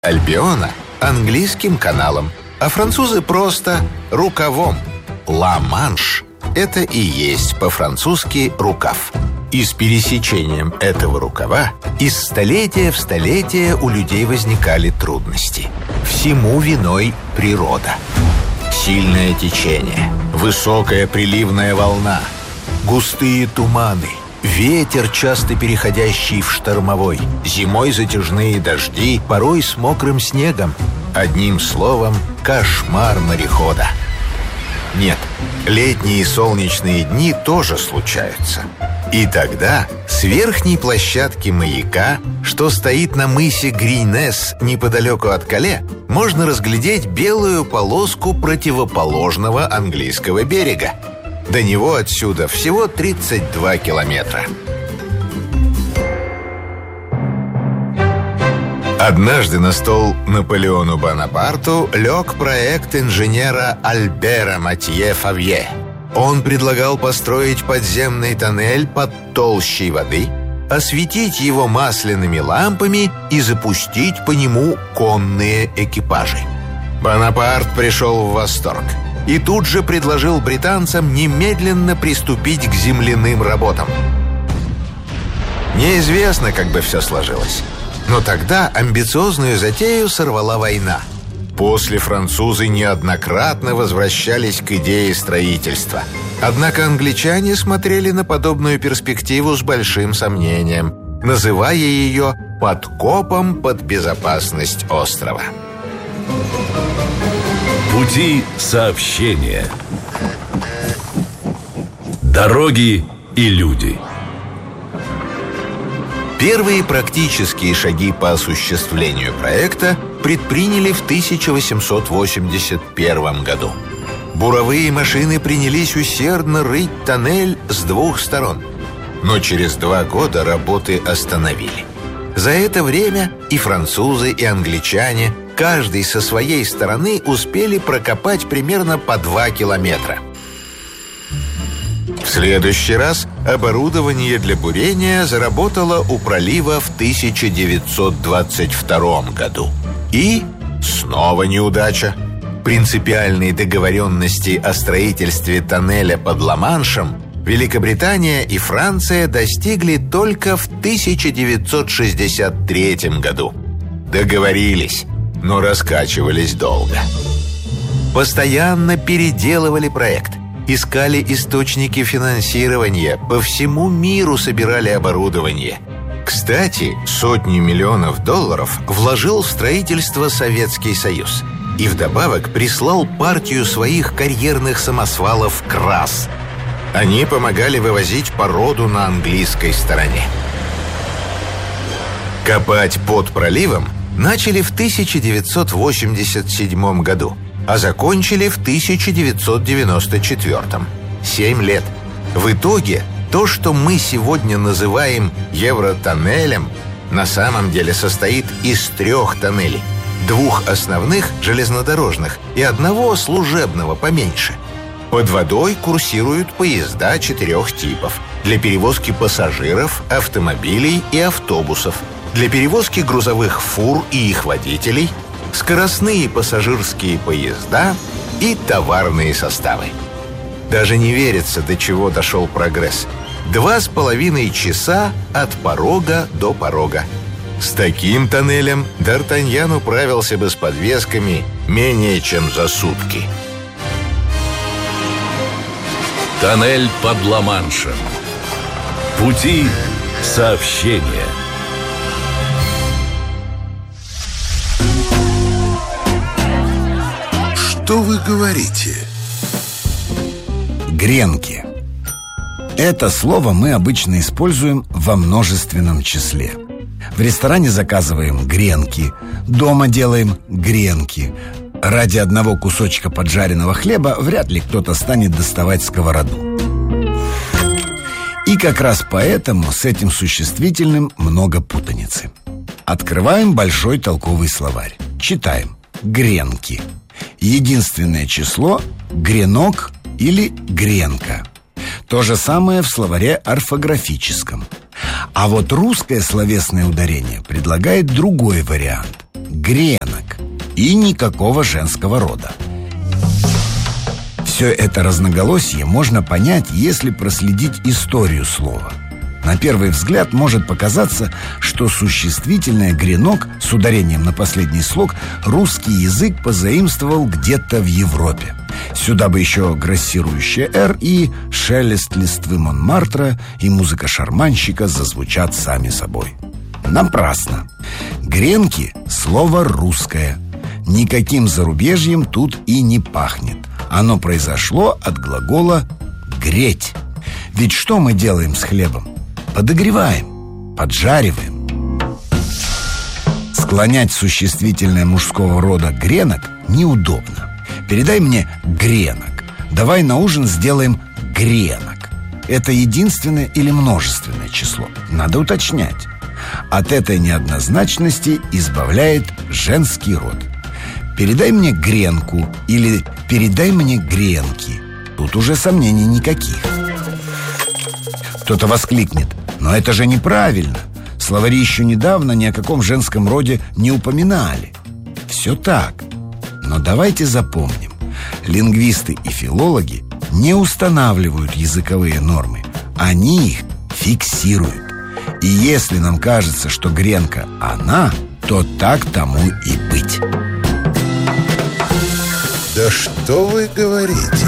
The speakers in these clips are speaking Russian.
Альбиона английским каналом, а французы просто рукавом. Ла-Манш – это и есть по-французски рукав. И с пересечением этого рукава из столетия в столетие у людей возникали трудности. Всему виной природа. Сильное течение, высокая приливная волна, густые туманы, ветер, часто переходящий в штормовой, зимой затяжные дожди, порой с мокрым снегом. Одним словом, кошмар морехода. Нет, летние солнечные дни тоже случаются. И тогда с верхней площадки маяка, что стоит на мысе Гринес неподалеку от Кале, можно разглядеть белую полоску противоположного английского берега. До него отсюда всего 32 километра. Однажды на стол Наполеону Бонапарту лег проект инженера Альбера Матье Фавье. Он предлагал построить подземный тоннель под толщей воды, осветить его масляными лампами и запустить по нему конные экипажи. Бонапарт пришел в восторг и тут же предложил британцам немедленно приступить к земляным работам. Неизвестно, как бы все сложилось, но тогда амбициозную затею сорвала война. После французы неоднократно возвращались к идее строительства. Однако англичане смотрели на подобную перспективу с большим сомнением, называя ее подкопом под безопасность острова. Пути сообщения. Дороги и люди. Первые практические шаги по осуществлению проекта предприняли в 1881 году. Буровые машины принялись усердно рыть тоннель с двух сторон. Но через 2 года работы остановили. За это время и французы, и англичане, каждый со своей стороны, успели прокопать примерно по 2 километра. В следующий раз оборудование для бурения заработало у пролива в 1922 году. И снова неудача. Принципиальной договоренности о строительстве тоннеля под Ла-Маншем Великобритания и Франция достигли только в 1963 году. Договорились, но раскачивались долго. Постоянно переделывали проект, искали источники финансирования, по всему миру собирали оборудование. Кстати, сотни миллионов долларов вложил в строительство Советский Союз и вдобавок прислал партию своих карьерных самосвалов «КРАС». Они помогали вывозить породу на английской стороне. Копать под проливом начали в 1987 году, а закончили в 1994. 7 лет. В итоге то, что мы сегодня называем Евротоннелем, на самом деле состоит из 3 тоннелей. 2 основных железнодорожных и 1 служебного поменьше. Под водой курсируют поезда 4 типов: для перевозки пассажиров, автомобилей и автобусов, для перевозки грузовых фур и их водителей, скоростные пассажирские поезда и товарные составы. Даже не верится, до чего дошел прогресс. 2,5 часа от порога до порога. С таким тоннелем Д'Артаньян управился бы с подвесками менее чем за сутки. Тоннель под Ла-Маншем. Пути сообщения. Что вы говорите? Гренки. Это слово мы обычно используем во множественном числе. В ресторане заказываем гренки, дома делаем гренки. Ради одного кусочка поджаренного хлеба вряд ли кто-то станет доставать сковороду. И как раз поэтому с этим существительным много путаницы. Открываем большой толковый словарь. Читаем: гренки. Единственное число – гренок или гренка. То же самое в словаре орфографическом. А вот русское словесное ударение предлагает другой вариант. гренок и никакого женского рода. Все это разноголосие можно понять, если проследить историю слова. На первый взгляд может показаться, что существительное «гренок» с ударением на последний слог русский язык позаимствовал где-то в Европе. Сюда бы еще грассирующее «р» и шелест листвы Монмартра и музыка шарманщика зазвучат сами собой. Напрасно. Гренки – слово русское. Никаким зарубежьем тут и не пахнет. Оно произошло от глагола «греть». Ведь что мы делаем с хлебом? Подогреваем, поджариваем. Склонять существительное мужского рода «гренок» неудобно. Передай мне «гренок». Давай на ужин сделаем «гренок». Это единственное или множественное число? Надо уточнять. От этой неоднозначности избавляет женский род. Передай мне гренку или передай мне гренки. Тут уже сомнений никаких. Кто-то воскликнет: но это же неправильно. Словари еще недавно ни о каком женском роде не упоминали. Все так. Но давайте запомним: лингвисты и филологи не устанавливают языковые нормы. Они их фиксируют. И если нам кажется, что гренка она, то так тому и быть. Да что вы говорите?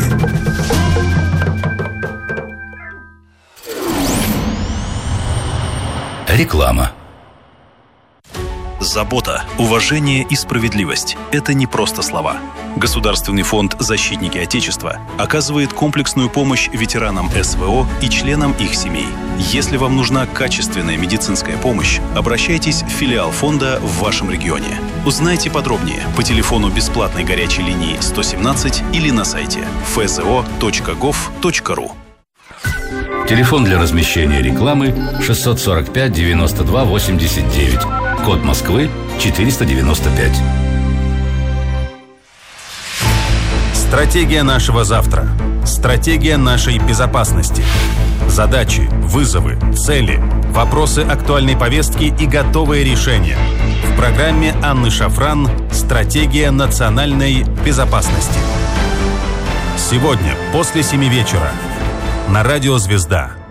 Реклама. Забота, уважение и справедливость – это не просто слова. Государственный фонд «Защитники Отечества» оказывает комплексную помощь ветеранам СВО и членам их семей. Если вам нужна качественная медицинская помощь, обращайтесь в филиал фонда в вашем регионе. Узнайте подробнее по телефону бесплатной горячей линии 117 или на сайте fzo.gov.ru. Телефон для размещения рекламы 645 92 89. Код Москвы 495. Стратегия нашего завтра. Стратегия нашей безопасности. Задачи, вызовы, цели, вопросы актуальной повестки и готовые решения. В программе Анны Шафран «Стратегия национальной безопасности». Сегодня после 7 вечера на радио «Звезда».